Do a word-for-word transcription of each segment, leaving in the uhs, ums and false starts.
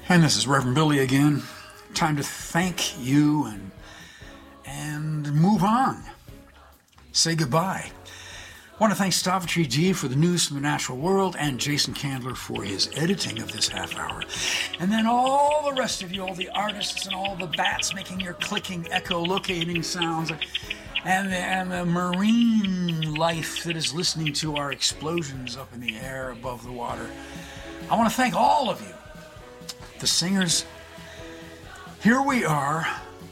And this is Reverend Billy again. Time to thank you and and move on. Say goodbye. I want to thank Stavitri G for the news from the natural world and Jason Candler for his editing of this half hour. And then all the rest of you, all the artists and all the bats making your clicking, echolocating sounds, and the, and the marine life that is listening to our explosions up in the air above the water. I want to thank all of you. The singers, here we are,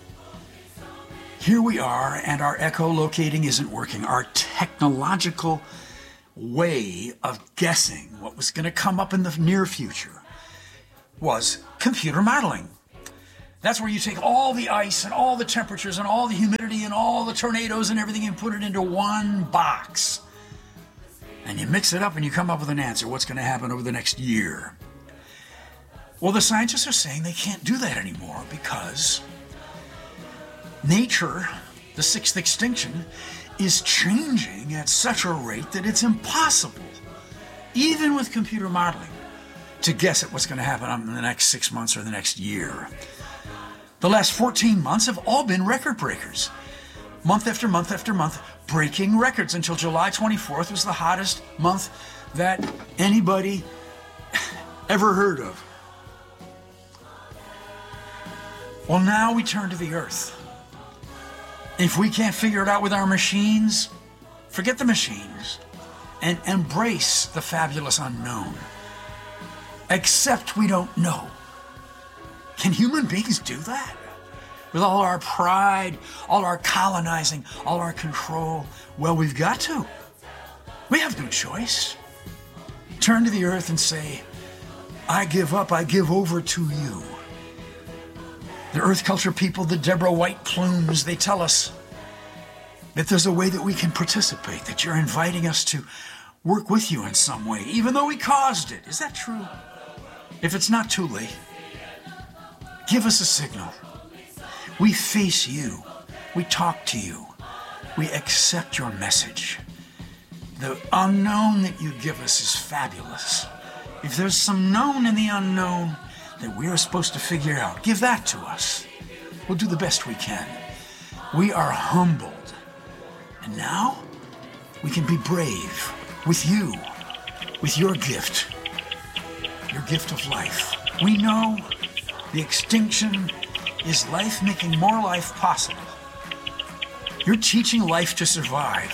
here we are, and our echolocating isn't working. Our technological way of guessing what was going to come up in the near future was computer modeling. That's where you take all the ice and all the temperatures and all the humidity and all the tornadoes and everything and put it into one box. And you mix it up and you come up with an answer, what's going to happen over the next year. Well, the scientists are saying they can't do that anymore because nature, the sixth extinction, is changing at such a rate that it's impossible, even with computer modeling, to guess at what's going to happen in the next six months or the next year. The last fourteen months have all been record breakers. Month after month after month, breaking records until July twenty-fourth was the hottest month that anybody ever heard of. Well, now we turn to the earth. If we can't figure it out with our machines, forget the machines and embrace the fabulous unknown. Accept we don't know. Can human beings do that? With all our pride, all our colonizing, all our control? Well, we've got to. We have no choice. Turn to the earth and say, I give up, I give over to you. The Earth Culture people, the Deborah White plumes, they tell us that there's a way that we can participate, that you're inviting us to work with you in some way, even though we caused it. Is that true? If it's not too late, give us a signal. We face you. We talk to you. We accept your message. The unknown that you give us is fabulous. If there's some known in the unknown that we are supposed to figure out, give that to us. We'll do the best we can. We are humbled. And now we can be brave with you, with your gift, your gift of life. We know the extinction is life making more life possible. You're teaching life to survive.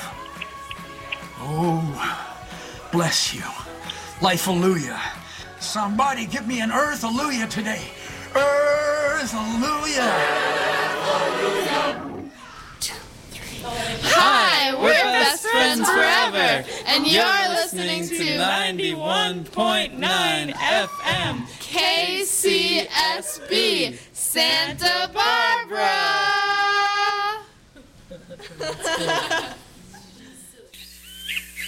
Oh, bless you. Life-alleluia. Somebody give me an earth-alleluia today. Earth-alleluia. Two, three. Hi, we're Best Friends Forever, and you're listening to ninety-one point nine F M K C S B, Santa